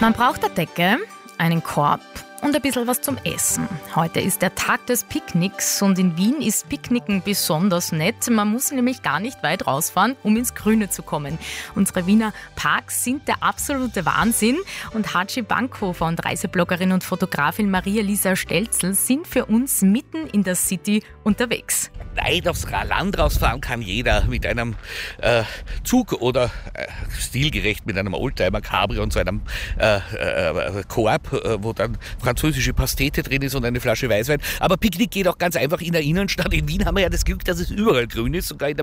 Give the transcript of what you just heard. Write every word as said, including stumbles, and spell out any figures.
Man braucht eine Decke, einen Korb und ein bisschen was zum Essen. Heute ist der Tag des Picknicks und in Wien ist Picknicken besonders nett. Man muss nämlich gar nicht weit rausfahren, um ins Grüne zu kommen. Unsere Wiener Parks sind der absolute Wahnsinn und Hatschi Bankhofer und Reisebloggerin und Fotografin Maria-Lisa Stelzl sind für uns mitten in der City unterwegs. Weit aufs Land rausfahren kann jeder mit einem äh, Zug oder äh, stilgerecht mit einem Oldtimer Cabrio und so einem äh, äh, Korb, äh, wo dann französische Pastete drin ist und eine Flasche Weißwein. Aber Picknick geht auch ganz einfach in der Innenstadt. In Wien haben wir ja das Glück, dass es überall grün ist, sogar in der